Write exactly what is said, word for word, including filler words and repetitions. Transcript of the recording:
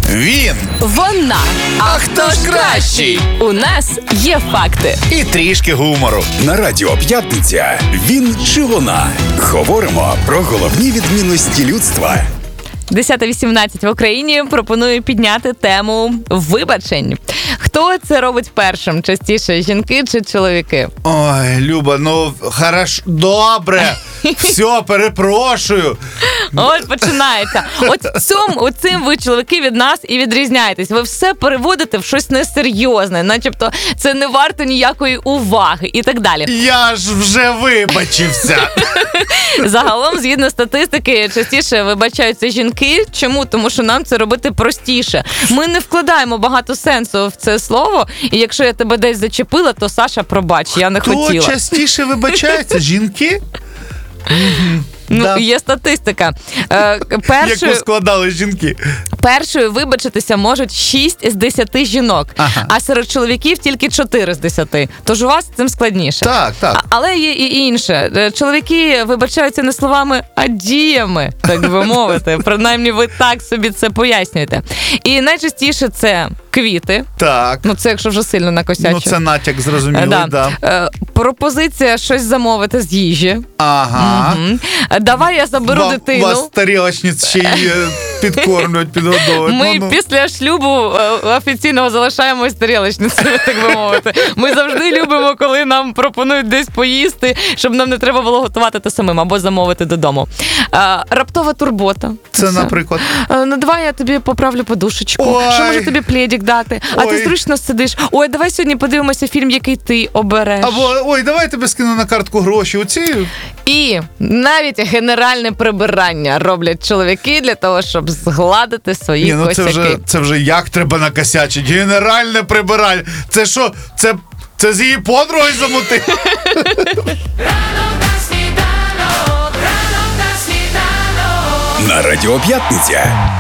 Він. Вона. А хто ж кращий? У нас є факти. І трішки гумору. На Радіо П'ятниця «Він чи вона». Говоримо про головні відмінності людства. десята вісімнадцять в Україні пропоную підняти тему вибачень. Хто це робить першим? Частіше жінки чи чоловіки? Ой, Люба, ну, хорошо, добре. Все, перепрошую. От починається. От цьому, оцим ви, чоловіки, від нас і відрізняєтесь. Ви все переводите в щось несерйозне, начебто це не варто ніякої уваги і так далі. Я ж вже вибачився. Загалом, згідно статистики, частіше вибачаються жінки. Чому? Тому що нам це робити простіше. Ми не вкладаємо багато сенсу в це слово, і якщо я тебе десь зачепила, то Саша, пробач, я не Хто хотіла. Хто частіше вибачається? Жінки? Ну, Да. Є статистика. Е, першою, Яку складали жінки? першою вибачитися можуть шість з десяти жінок, Ага. а серед чоловіків тільки чотири з десяти. Тож у вас з цим складніше. Так, так. А, але є і інше. Е, Чоловіки вибачаються не словами, а діями, так би мовити. Принаймні ви так собі це пояснюєте. І найчастіше це квіти. Так. Ну це якщо вже сильно накосячу. Ну це натяк, зрозумілий, да. да. Е, пропозиція щось замовити з їжі. Ага. Мгм. Давай я заберу Вам- дитину. Вас тарілочниць ще й е, підкормлюють, підгодовують. Ми Ну, ну. після шлюбу е, офіційно залишаємось тарілочницями, так би мовити. Ми завжди любимо, коли нам пропонують десь поїсти, щоб нам не треба було готувати те самим або замовити додому. Е, Раптова турбота. Це, Все. наприклад. Е, Ну, давай я тобі поправлю подушечку. Ой. Що може тобі пледик дати? А ти Ой. зручно сидиш. Ой, давай сьогодні подивимося фільм, який ти обереш. Або, ой, давай я тебе скину на картку гроші. Оці. І навіть генеральне прибирання роблять чоловіки для того, щоб згладити свої Ні, ну це косяки. вже, це вже як треба накосячити. Генеральне прибирання. Це що? Це, це з її подругою замути? На Радіо П'ятниця